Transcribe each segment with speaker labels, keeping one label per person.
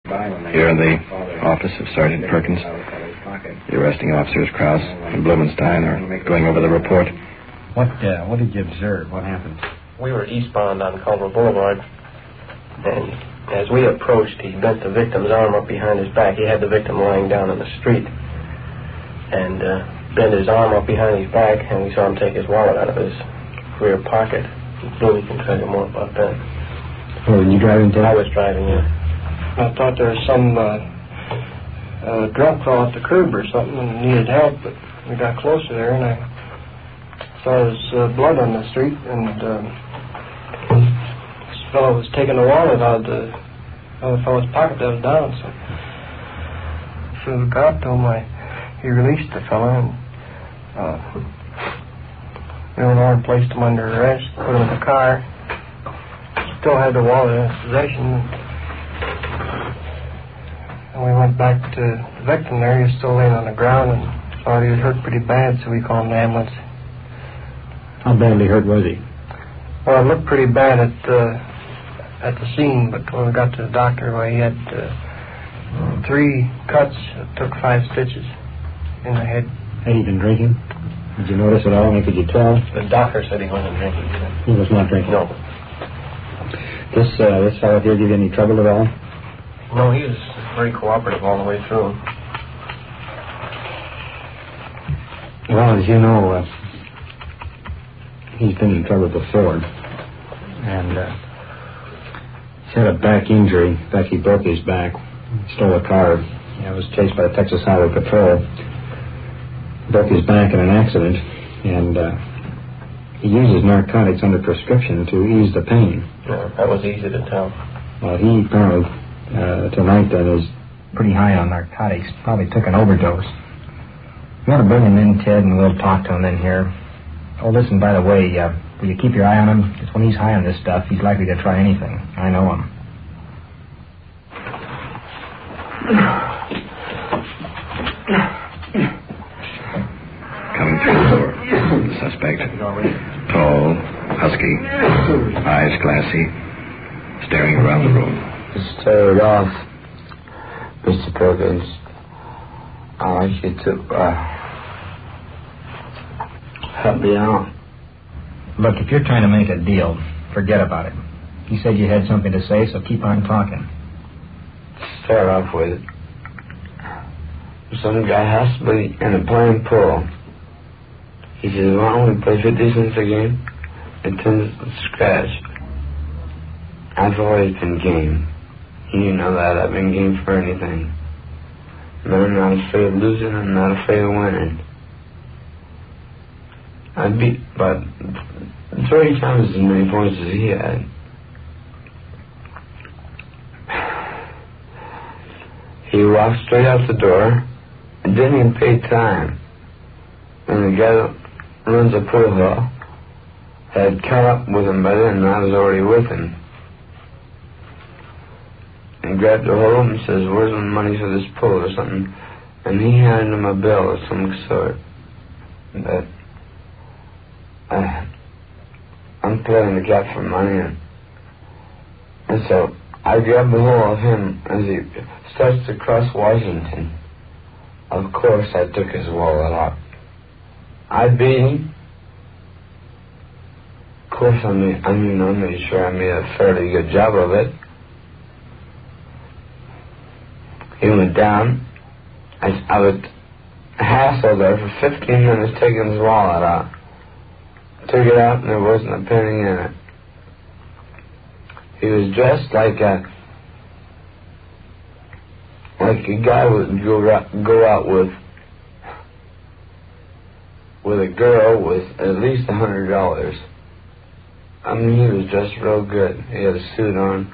Speaker 1: Here in the office of Sergeant Perkins, the arresting officers, Krause and Blumenstein, are going over the report.
Speaker 2: What did you observe? What happened?
Speaker 3: We were eastbound on Culver Boulevard, and as we approached, he bent the victim's arm up behind his back. He had the victim lying down in the street, and bent his arm up behind his back, and we saw him take his wallet out of his rear pocket. Louis can tell you more about that.
Speaker 2: Oh, were you driving, Ted?
Speaker 3: I was driving, yeah.
Speaker 4: I thought there was some drunk fell off the curb or something and needed help, but we got closer there, and I saw his blood on the street, and this fellow was taking the wallet out of the other fellow's pocket that was down, so the cop told me he released the fellow, and we went over and placed him under arrest, put him in the car. Still had the wallet in his possession, and we went back to the victim there. He was still laying on the ground and thought he was hurt pretty bad, so we called an ambulance.
Speaker 2: How badly hurt was he?
Speaker 4: Well, it looked pretty bad at the scene, but when we got to the doctor, well, he had 3 cuts. It took 5 stitches in the head.
Speaker 2: Had he been drinking? Did you notice at all? Could you tell?
Speaker 3: The doctor said he wasn't drinking either.
Speaker 2: He was not drinking?
Speaker 3: No.
Speaker 2: This fellow here give you any trouble at all?
Speaker 3: No, he was very cooperative all the way through.
Speaker 2: Well, as you know, he's been in trouble before, and he's had a back injury. In fact, he broke his back, stole a car, was chased by the Texas Highway Patrol, broke his back in an accident, and he uses narcotics under prescription to ease the pain.
Speaker 3: Yeah, that was easy to tell.
Speaker 2: Well, he apparently, tonight then, is pretty high on narcotics. Probably took an overdose. You want to bring him in, Ted, and we'll talk to him in here. Oh, listen, by the way, will you keep your eye on him? Because when he's high on this stuff, he's likely to try anything. I know him.
Speaker 1: Coming through the door, the suspect. Tall, husky, eyes glassy, staring around the room.
Speaker 5: Start off, Mr. Perkins. I'd like you to help me out.
Speaker 2: Look, if you're trying to make a deal, forget about it. You said you had something to say, so keep on talking.
Speaker 5: Start off with, some guy has to be in a playing pool. He says, why don't we play 50 cents a game and 10 cents a scratch? I've always been game. You know that. I've been game for anything. But I'm not afraid of losing. I'm not afraid of winning. I beat about 30 times as many points as he had. He walked straight out the door and didn't even pay time. And the guy that runs the pool hall had caught up with him by then, and I was already with him. And grabbed a hold of him and says, where's the money for this pool or something? And he handed him a bill of some sort. But I'm playing the gap for money. And so I grabbed a hold of him as he starts to cross Washington. Of course I took his wallet out. I beat him. Of course I made sure I made a fairly good job of it. He went down. I was hassled there for 15 minutes taking his wallet out. Took it out and there wasn't a penny in it. He was dressed like a guy would go out with a girl with at least $100. I mean, he was dressed real good. He had a suit on.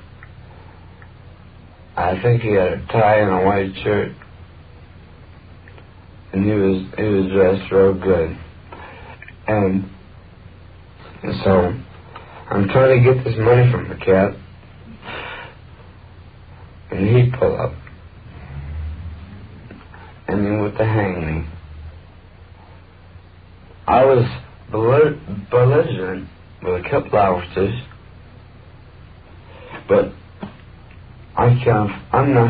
Speaker 5: I think he had a tie and a white shirt. And he was dressed real good. And so I'm trying to get this money from the cat. And he pulled up. And he went to hang me. I was belligerent with a couple officers, but I'm not